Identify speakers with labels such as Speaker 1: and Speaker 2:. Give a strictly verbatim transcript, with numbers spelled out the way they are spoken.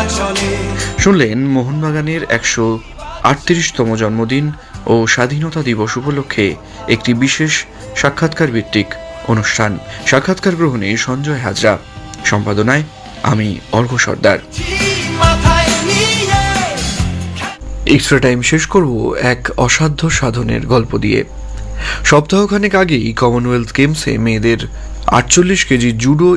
Speaker 1: চলে।
Speaker 2: শুনলেন মোহনবাগানের একশো আটত্রিশতম জন্মদিন ও স্বাধীনতা দিবস উপলক্ষে একটি বিশেষ সাক্ষাৎকার ভিত্তিক অনুষ্ঠান। সাক্ষাৎকার গ্রহণে সঞ্জয় হাজরা, সম্পাদনায় আমি অর্ঘ সর্দার। এক্সট্রা টাইম শেষ করব এক অসাধ্য সাধনের গল্প দিয়ে। সপ্তাহখানেক আগেই কমনওয়েলথ গেমসে মেয়েদের আটচল্লিশ কেজি জুডো